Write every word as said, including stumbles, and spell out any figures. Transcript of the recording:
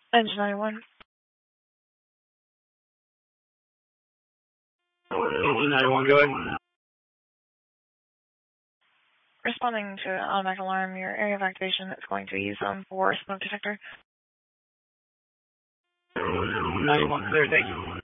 Engine ninety-one. Engine ninety-one, go ahead. Responding to an automatic alarm, your area of activation is going to be zone four smoke detector. ninety-one, clear, thank you.